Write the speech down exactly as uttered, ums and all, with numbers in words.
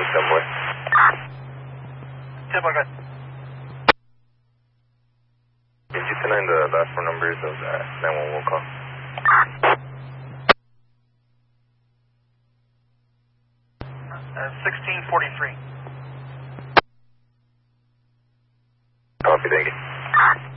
ten boy. ten boy, good. Can you tell the last four numbers of that nine one one call? Uh, sixteen forty-three. Copy, thank you.